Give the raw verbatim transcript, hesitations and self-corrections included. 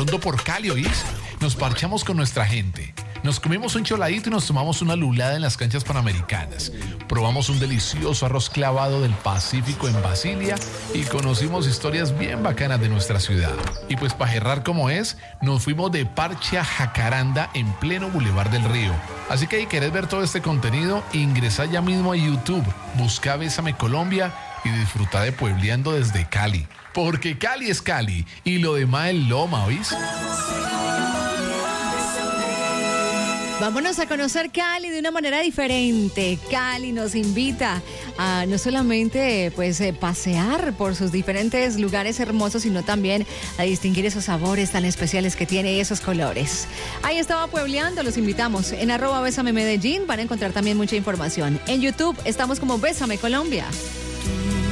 mundo por Cali, ¿oís? Nos parchamos con nuestra gente. Nos comimos un choladito y nos tomamos una lulada en las canchas panamericanas. Probamos un delicioso arroz clavado del Pacífico en Basilia y conocimos historias bien bacanas de nuestra ciudad. Y pues para cerrar como es, nos fuimos de parche a Jacaranda en pleno Boulevard del Río. Así que si querés ver todo este contenido, ingresa ya mismo a YouTube, busca Bésame Colombia y disfruta de puebleando desde Cali. Porque Cali es Cali y lo demás es Loma, ¿oís? Vámonos a conocer Cali de una manera diferente. Cali nos invita a no solamente pues eh, pasear por sus diferentes lugares hermosos, sino también a distinguir esos sabores tan especiales que tiene y esos colores. Ahí estaba puebleando, los invitamos. En arroba Bésame Medellín van a encontrar también mucha información. En YouTube estamos como Bésame Colombia.